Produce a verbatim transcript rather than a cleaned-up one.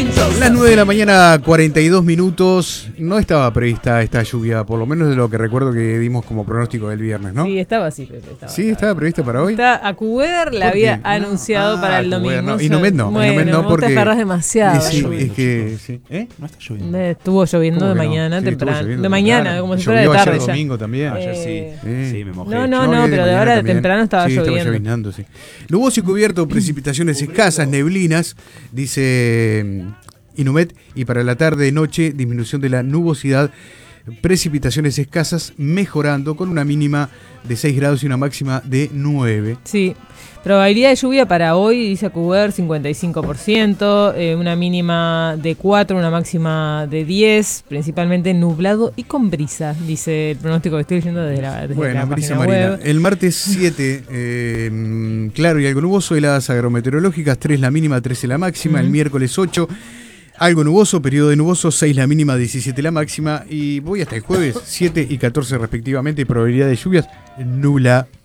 Las nueve de la mañana, cuarenta y dos minutos. No estaba prevista esta lluvia, por lo menos de lo que recuerdo que dimos como pronóstico del viernes, ¿no? Sí, estaba así, Pepe. Estaba, ¿Sí? ¿Estaba prevista para hoy? Está, AccuWeather la había ¿Por qué? anunciado Ah, para el AccuWeather, domingo. no. Inumet no, Bueno, Inumet no vos porque... te aferrás demasiado. Sí, lloviendo, es que... Sí. ¿Eh? No está lloviendo. Eh, Estuvo lloviendo ¿Cómo de que no? mañana Sí, estuvo temprano. lloviendo De mañana, temprano. como si fuera de Llovió tarde ayer ya. domingo también. Ayer Eh, sí. Eh. Sí, me mojé. No, no, No, no, y de pero de mañana ahora de también. temprano estaba Sí, lloviendo. estaba llovinando, sí. Nuboso y cubierto, precipitaciones escasas, neblinas, dice Inumet, y para la tarde-noche disminución de la nubosidad, precipitaciones escasas, mejorando con una mínima de seis grados y una máxima de nueve. Sí, probabilidad de lluvia para hoy, dice AccuWeather, cincuenta y cinco por ciento, eh, una mínima de cuatro, una máxima de diez, principalmente nublado y con brisa, dice el pronóstico que estoy leyendo desde la, desde Bueno, la brisa página marina. web. El martes siete, eh, claro y algo nuboso, heladas agrometeorológicas, tres la mínima, trece la máxima. Uh-huh. El miércoles ocho, algo nuboso, periodo de nuboso, seis la mínima, diecisiete la máxima. Y voy hasta el jueves, siete y catorce respectivamente, probabilidad de lluvias nula.